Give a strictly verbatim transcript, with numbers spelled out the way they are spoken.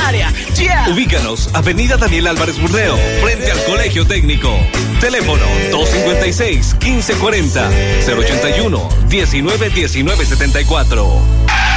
área. Yeah. Ubícanos, Avenida Daniel Álvarez Burdeo, frente al Colegio Técnico. Teléfono dos cinco seis, uno cinco cuatro cero, cero ochenta y uno, diecinueve diecinueve setenta y cuatro.